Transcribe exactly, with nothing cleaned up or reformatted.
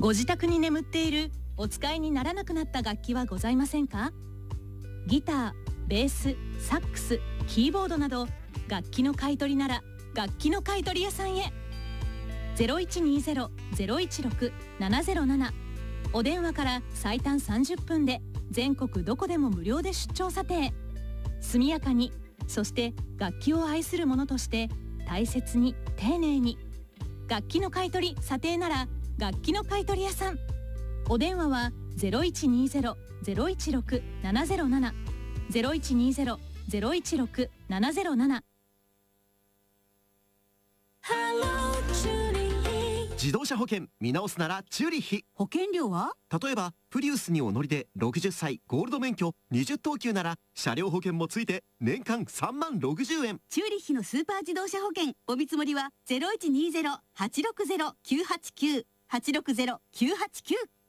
ご自宅に眠っているお使いにならなくなった楽器はございませんか？ギター、ベース、サックス、キーボードなど楽器の買い取りなら楽器の買い取り屋さんへ。 ゼロいちにゼロ ゼロいちろく ななゼロなな お電話から最短さんじゅっぷんで全国どこでも無料で出張査定。速やかに、そして楽器を愛する者として大切に丁寧に。楽器の買い取り査定なら楽器の買い取り屋さん。お電話は ゼロいちにゼロ ゼロいちろく ななゼロなな ゼロいちにゼロ ゼロいちろく ななゼロなな。 自動車保険見直すならチューリッヒ。 保険料は？ 例えばプリウスにお乗りでろくじゅっさいゴールド免許にじゅっとうきゅうなら車両保険もついて年間さんまんろくじゅうえん。 チューリッヒのスーパー自動車保険お見積もりは ゼロいちにゼロ はちろくゼロ きゅうはちきゅう はちろくゼロ きゅうはちきゅう